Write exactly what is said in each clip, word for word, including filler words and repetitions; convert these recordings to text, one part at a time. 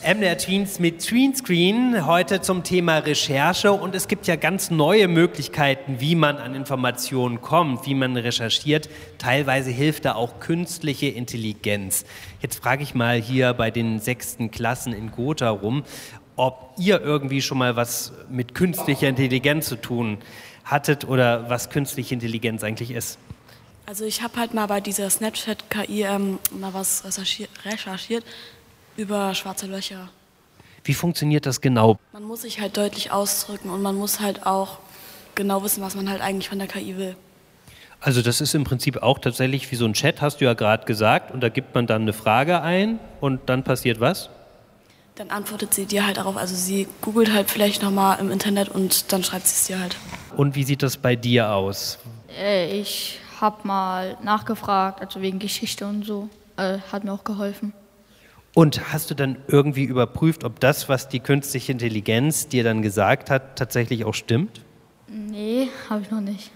M D R Tweens mit Tweenscreen, heute zum Thema Recherche, und es gibt ja ganz neue Möglichkeiten, wie man an Informationen kommt, wie man recherchiert. Teilweise hilft da auch künstliche Intelligenz. Jetzt frage ich mal hier bei den sechsten Klassen in Gotha rum, ob ihr irgendwie schon mal was mit künstlicher Intelligenz zu tun hattet oder was künstliche Intelligenz eigentlich ist. Also ich habe halt mal bei dieser Snapchat-K I ähm, mal was recherchiert, recherchiert über schwarze Löcher. Wie funktioniert das genau? Man muss sich halt deutlich ausdrücken und man muss halt auch genau wissen, was man halt eigentlich von der K I will. Also das ist im Prinzip auch tatsächlich wie so ein Chat, hast du ja gerade gesagt, und da gibt man dann eine Frage ein und dann passiert was? Dann antwortet sie dir halt darauf, also sie googelt halt vielleicht nochmal im Internet und dann schreibt sie es dir halt. Und wie sieht das bei dir aus? Äh, ich habe mal nachgefragt, also wegen Geschichte und so, äh, hat mir auch geholfen. Und hast du dann irgendwie überprüft, ob das, was die künstliche Intelligenz dir dann gesagt hat, tatsächlich auch stimmt? Nee, habe ich noch nicht.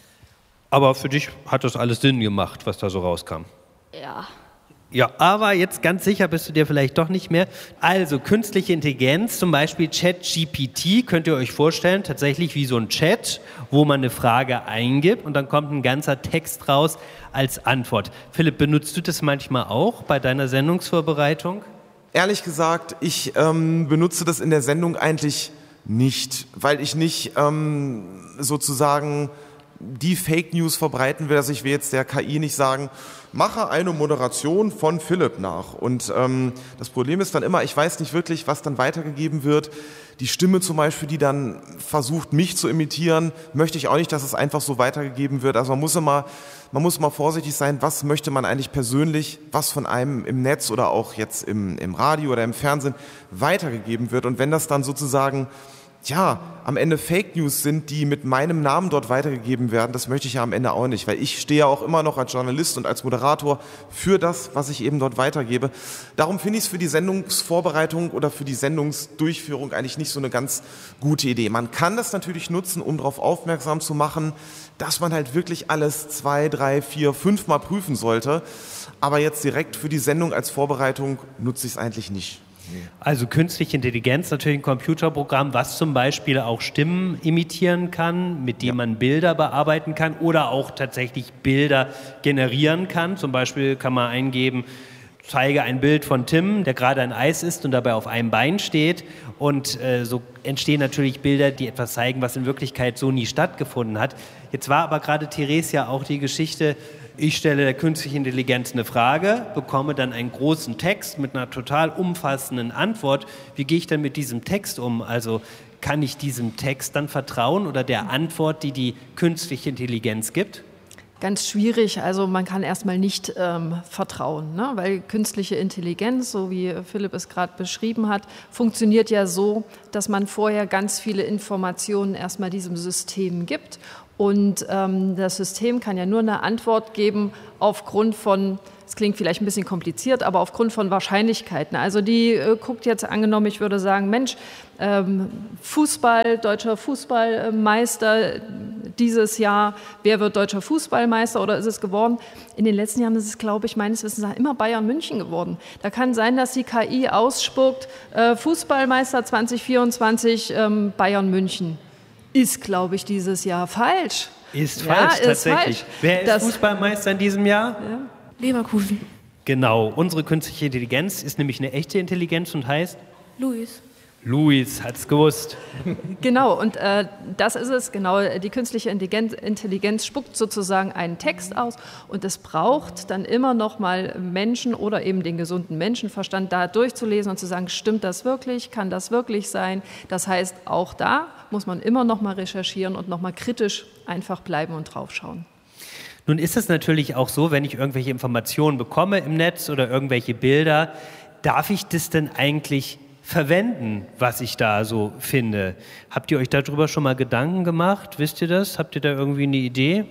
Aber für dich hat das alles Sinn gemacht, was da so rauskam? Ja. Ja, aber jetzt ganz sicher bist du dir vielleicht doch nicht mehr. Also künstliche Intelligenz, zum Beispiel ChatGPT, könnt ihr euch vorstellen, tatsächlich wie so ein Chat, wo man eine Frage eingibt und dann kommt ein ganzer Text raus als Antwort. Philipp, benutzt du das manchmal auch bei deiner Sendungsvorbereitung? Ehrlich gesagt, ich ähm, benutze das in der Sendung eigentlich nicht, weil ich nicht ähm, sozusagen die Fake News verbreiten will, dass ich will jetzt der K I nicht sagen, mache eine Moderation von Philipp nach. Und ähm, das Problem ist dann immer, ich weiß nicht wirklich, was dann weitergegeben wird. Die Stimme zum Beispiel, die dann versucht, mich zu imitieren, möchte ich auch nicht, dass es einfach so weitergegeben wird. Also man muss immer, man muss immer vorsichtig sein, was möchte man eigentlich persönlich, was von einem im Netz oder auch jetzt im, im Radio oder im Fernsehen weitergegeben wird. Und wenn das dann sozusagen ja, am Ende Fake News sind, die mit meinem Namen dort weitergegeben werden, das möchte ich ja am Ende auch nicht, weil ich stehe ja auch immer noch als Journalist und als Moderator für das, was ich eben dort weitergebe. Darum finde ich es für die Sendungsvorbereitung oder für die Sendungsdurchführung eigentlich nicht so eine ganz gute Idee. Man kann das natürlich nutzen, um darauf aufmerksam zu machen, dass man halt wirklich alles zwei, drei, vier, fünf Mal prüfen sollte, aber jetzt direkt für die Sendung als Vorbereitung nutze ich es eigentlich nicht. Also künstliche Intelligenz, natürlich ein Computerprogramm, was zum Beispiel auch Stimmen imitieren kann, mit dem ja. man Bilder bearbeiten kann oder auch tatsächlich Bilder generieren kann. Zum Beispiel kann man eingeben, zeige ein Bild von Tim, der gerade ein Eis isst und dabei auf einem Bein steht. Und äh, so entstehen natürlich Bilder, die etwas zeigen, was in Wirklichkeit so nie stattgefunden hat. Jetzt war aber gerade Theresia auch die Geschichte, ich stelle der künstlichen Intelligenz eine Frage, bekomme dann einen großen Text mit einer total umfassenden Antwort. Wie gehe ich denn mit diesem Text um? Also kann ich diesem Text dann vertrauen oder der Antwort, die die künstliche Intelligenz gibt? Ganz schwierig, also man kann erstmal nicht ähm, vertrauen, ne? Weil künstliche Intelligenz, so wie Philipp es gerade beschrieben hat, funktioniert ja so, dass man vorher ganz viele Informationen erstmal diesem System gibt. Und ähm, das System kann ja nur eine Antwort geben aufgrund von, es klingt vielleicht ein bisschen kompliziert, aber aufgrund von Wahrscheinlichkeiten. Also die äh, guckt jetzt, angenommen, ich würde sagen, Mensch, ähm, Fußball, deutscher Fußballmeister dieses Jahr, wer wird deutscher Fußballmeister oder ist es geworden? In den letzten Jahren ist es, glaube ich, meines Wissens nach immer Bayern München geworden. Da kann sein, dass die K I ausspuckt, äh, Fußballmeister zwanzig vierundzwanzig ähm, Bayern München. Ist, glaube ich, dieses Jahr falsch. Ist ja, falsch, ist tatsächlich. Falsch. Wer ist das, Fußballmeister in diesem Jahr? Ja. Leverkusen. Genau, unsere künstliche Intelligenz ist nämlich eine echte Intelligenz und heißt? Luis. Luis hat's gewusst. Genau, und äh, das ist es, genau, die künstliche Intelligenz, Intelligenz spuckt sozusagen einen Text aus und es braucht dann immer noch mal Menschen oder eben den gesunden Menschenverstand da durchzulesen und zu sagen, stimmt das wirklich, kann das wirklich sein? Das heißt, auch da muss man immer noch mal recherchieren und noch mal kritisch einfach bleiben und draufschauen. Nun ist es natürlich auch so, wenn ich irgendwelche Informationen bekomme im Netz oder irgendwelche Bilder, darf ich das denn eigentlich verwenden, was ich da so finde? Habt ihr euch darüber schon mal Gedanken gemacht? Wisst ihr das? Habt ihr da irgendwie eine Idee?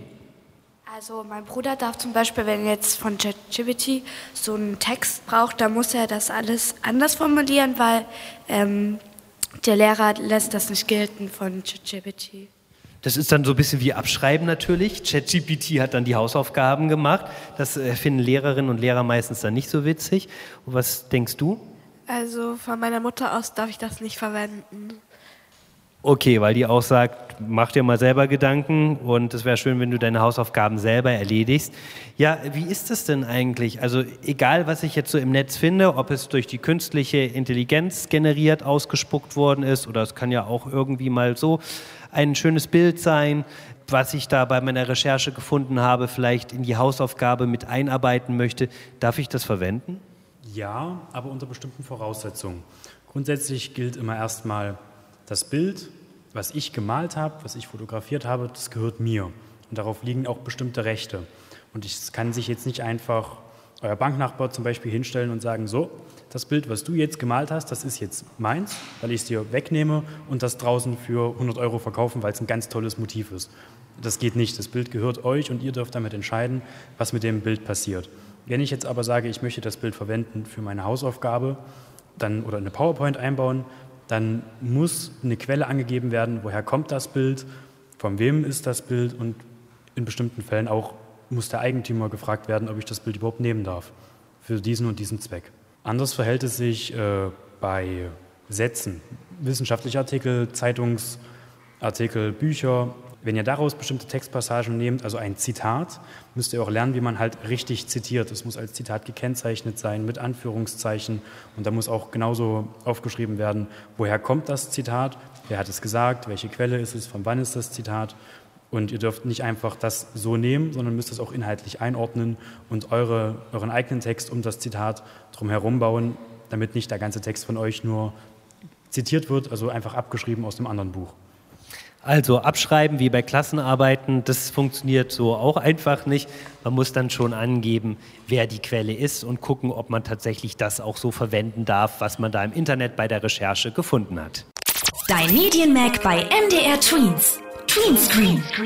Also mein Bruder darf zum Beispiel, wenn er jetzt von ChatGPT so einen Text braucht, dann muss er das alles anders formulieren, weil ähm, der Lehrer lässt das nicht gelten von ChatGPT. Das ist dann so ein bisschen wie Abschreiben natürlich. ChatGPT hat dann die Hausaufgaben gemacht. Das finden Lehrerinnen und Lehrer meistens dann nicht so witzig. Und was denkst du? Also von meiner Mutter aus darf ich das nicht verwenden. Okay, weil die auch sagt, mach dir mal selber Gedanken und es wäre schön, wenn du deine Hausaufgaben selber erledigst. Ja, wie ist das denn eigentlich? Also egal, was ich jetzt so im Netz finde, ob es durch die künstliche Intelligenz generiert, ausgespuckt worden ist oder es kann ja auch irgendwie mal so ein schönes Bild sein, was ich da bei meiner Recherche gefunden habe, vielleicht in die Hausaufgabe mit einarbeiten möchte. Darf ich das verwenden? Ja, aber unter bestimmten Voraussetzungen. Grundsätzlich gilt immer erstmal, das Bild, was ich gemalt habe, was ich fotografiert habe, das gehört mir. Und darauf liegen auch bestimmte Rechte. Und es kann sich jetzt nicht einfach euer Banknachbar zum Beispiel hinstellen und sagen, so, das Bild, was du jetzt gemalt hast, das ist jetzt meins, weil ich es dir wegnehme und das draußen für hundert Euro verkaufen, weil es ein ganz tolles Motiv ist. Das geht nicht. Das Bild gehört euch und ihr dürft damit entscheiden, was mit dem Bild passiert. Wenn ich jetzt aber sage, ich möchte das Bild verwenden für meine Hausaufgabe dann, oder eine PowerPoint einbauen, dann muss eine Quelle angegeben werden, woher kommt das Bild, von wem ist das Bild und in bestimmten Fällen auch muss der Eigentümer gefragt werden, ob ich das Bild überhaupt nehmen darf für diesen und diesen Zweck. Anders verhält es sich äh, bei Sätzen, wissenschaftliche Artikel, Zeitungsartikel, Bücher. Wenn ihr daraus bestimmte Textpassagen nehmt, also ein Zitat, müsst ihr auch lernen, wie man halt richtig zitiert. Es muss als Zitat gekennzeichnet sein, mit Anführungszeichen. Und da muss auch genauso aufgeschrieben werden, woher kommt das Zitat, wer hat es gesagt, welche Quelle ist es, von wann ist das Zitat. Und ihr dürft nicht einfach das so nehmen, sondern müsst es auch inhaltlich einordnen und eure, euren eigenen Text um das Zitat drumherum bauen, damit nicht der ganze Text von euch nur zitiert wird, also einfach abgeschrieben aus dem anderen Buch. Also abschreiben wie bei Klassenarbeiten, das funktioniert so auch einfach nicht. Man muss dann schon angeben, wer die Quelle ist und gucken, ob man tatsächlich das auch so verwenden darf, was man da im Internet bei der Recherche gefunden hat. Dein Medienmag bei M D R Tweens. Tweenscreen.